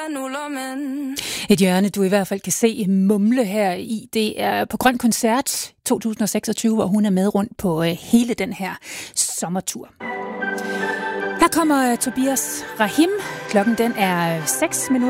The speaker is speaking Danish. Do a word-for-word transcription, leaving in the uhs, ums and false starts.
nuller, men... Et hjørne, du i hvert fald kan se mumle her i, det er på Grøn Koncert to tusind seksogtyve, hvor hun er med rundt på hele den her sommertur. Her kommer Tobias Rahim. Klokken den er seks minutter.